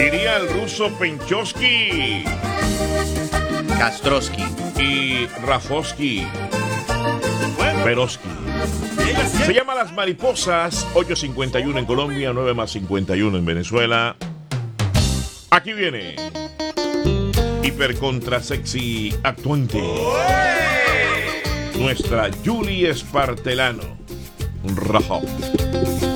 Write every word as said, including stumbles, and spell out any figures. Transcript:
Diría el ruso Penchowski. Kastrowski. Y Rafowski. Peroski. Se llama Las Mariposas. Ocho cincuenta y uno en Colombia, nueve más cincuenta y uno en Venezuela. Aquí viene hiper contra sexy actuante, nuestra Julie Espartelano. Un rajo.